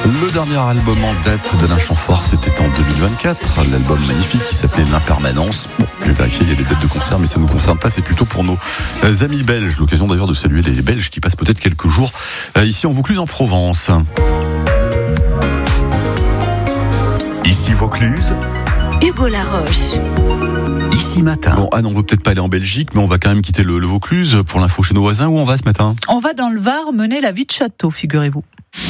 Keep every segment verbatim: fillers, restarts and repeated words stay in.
Le dernier album en date d'Alain Chamfort, c'était en deux mille vingt-quatre. L'album magnifique qui s'appelait L'Impermanence. Bon, j'ai vérifié, il y a des dates de concert, mais ça ne nous concerne pas. C'est plutôt pour nos amis belges. L'occasion d'ailleurs de saluer les Belges qui passent peut-être quelques jours ici en Vaucluse, en Provence. Ici Vaucluse, Hugo Laroche. Ici Matin. Bon, Anne, on veut peut-être pas aller en Belgique, mais on va quand même quitter le, le Vaucluse pour l'info chez nos voisins. Où on va ce matin ? On va dans le Var mener la vie de château, figurez-vous.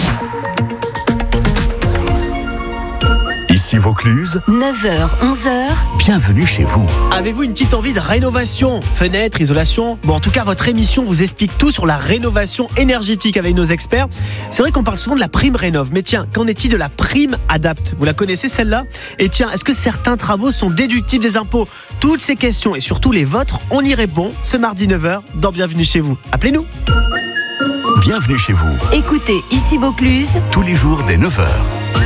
Ici Vaucluse, neuf heures, onze heures. bienvenue chez vous. Avez-vous une petite envie de rénovation ? Fenêtre, isolation ? Bon, en tout cas, votre émission vous explique tout sur la rénovation énergétique avec nos experts. C'est vrai qu'on parle souvent de la prime rénov', mais tiens, qu'en est-il de la prime adapte ? Vous la connaissez celle-là ? Et tiens, est-ce que certains travaux sont déductibles des impôts ? Toutes ces questions et surtout les vôtres, on y répond ce mardi neuf heures dans Bienvenue chez vous. Appelez-nous. Bienvenue chez vous, Écoutez Ici Vaucluse. tous les jours dès neuf heures.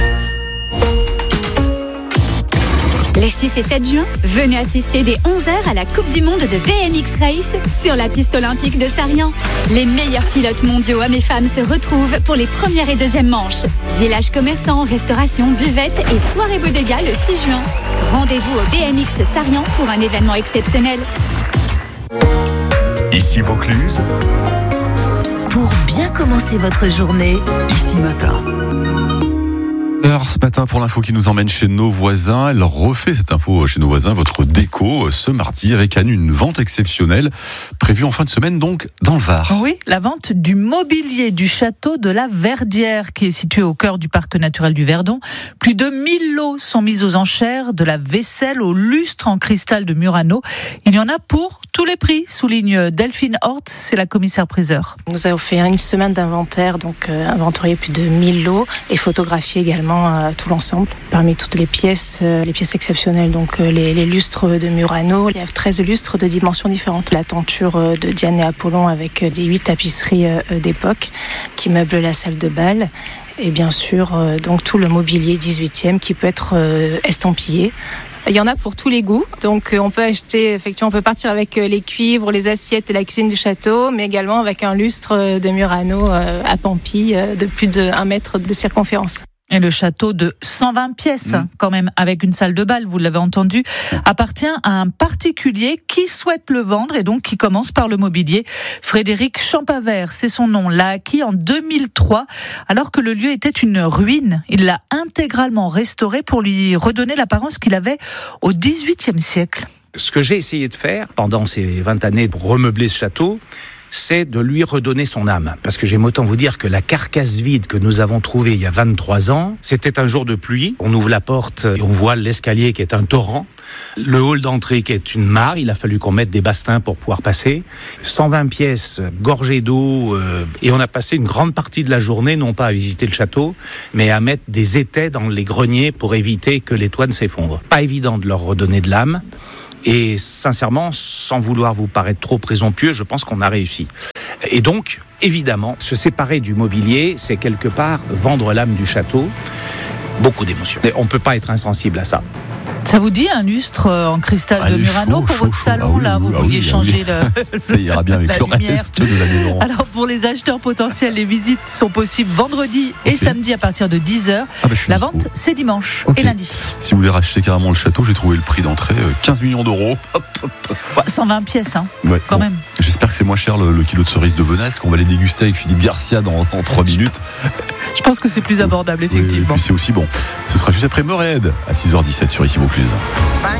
Les six et sept juin, venez assister dès onze heures à la Coupe du Monde de B M X Race sur la piste olympique de Sarrian. Les meilleurs pilotes mondiaux hommes et femmes se retrouvent pour les premières et deuxièmes manches. Village commerçant, restauration, buvette et soirée bodega le six juin. Rendez-vous au B M X Sarrian pour un événement exceptionnel. Ici Vaucluse, Pour bien commencer votre journée. Ici Matin. Alors, ce matin, pour l'info qui nous emmène chez nos voisins, elle refait cette info chez nos voisins, votre déco, ce mardi, avec Anne, une vente exceptionnelle, prévue en fin de semaine, donc, dans le Var. Oui, la vente du mobilier du château de la Verdière, qui est situé au cœur du parc naturel du Verdon. Plus de mille lots sont mis aux enchères, de la vaisselle au lustre en cristal de Murano. Il y en a pour tous les prix, souligne Delphine Hort, c'est la commissaire-priseur. Nous avons fait une semaine d'inventaire, donc euh, inventorié plus de mille lots et photographié également euh, tout l'ensemble. Parmi toutes les pièces, euh, les pièces exceptionnelles, donc euh, les, les lustres de Murano, il y a treize lustres de dimensions différentes. La tenture euh, de Diane et Apollon avec euh, les huit tapisseries euh, d'époque qui meublent la salle de bal. Et bien sûr, euh, donc tout le mobilier dix-huitième qui peut être euh, estampillé. Il y en a pour tous les goûts, donc on peut acheter, effectivement, on peut partir avec les cuivres, les assiettes et la cuisine du château, mais également avec un lustre de Murano à Pampille de plus de un mètre de circonférence. Et le château de cent vingt pièces, mmh. quand même, avec une salle de bal, vous l'avez entendu, appartient à un particulier qui souhaite le vendre et donc qui commence par le mobilier. Frédéric Champavert, c'est son nom, l'a acquis en deux mille trois, alors que le lieu était une ruine. Il l'a intégralement restauré pour lui redonner l'apparence qu'il avait au dix-huitième siècle. Ce que j'ai essayé de faire pendant ces vingt années pour remeubler ce château, c'est de lui redonner son âme. Parce que j'aime autant vous dire que la carcasse vide que nous avons trouvée il y a vingt-trois ans, c'était un jour de pluie. On ouvre la porte et on voit l'escalier qui est un torrent. Le hall d'entrée qui est une mare, il a fallu qu'on mette des bastings pour pouvoir passer. cent vingt pièces gorgées d'eau, euh, et on a passé une grande partie de la journée, non pas à visiter le château, mais à mettre des étais dans les greniers pour éviter que les toits ne s'effondrent. Pas évident de leur redonner de l'âme. Et sincèrement, sans vouloir vous paraître trop présomptueux, je pense qu'on a réussi. Et donc, évidemment, se séparer du mobilier, c'est quelque part vendre l'âme du château. Beaucoup d'émotions. On ne peut pas être insensible à ça. Ça vous dit un lustre en cristal Allez, de Murano chaud, pour chaud, votre chaud. salon, ah oui, là, vous ah vouliez oui, changer ah oui. le, Ça ira bien avec la le lumière. reste de la maison. Alors pour les acheteurs potentiels, les visites sont possibles vendredi et Okay. samedi à partir de dix heures. Ah bah, je suis la dispo. vente, c'est dimanche Okay. et lundi. Si vous voulez racheter carrément le château, j'ai trouvé le prix d'entrée, euh, quinze millions d'euros. Hop, hop. Ouais, cent vingt pièces, hein, Ouais, quand bon. même. J'espère que c'est moins cher le, le kilo de cerises de Venasse, qu'on va les déguster avec Philippe Garcia dans, dans trois minutes. Je pense que c'est plus abordable, Oui, et effectivement. puis c'est aussi bon. Ce sera juste après Morehead à six heures dix-sept sur Ici Vaucluse.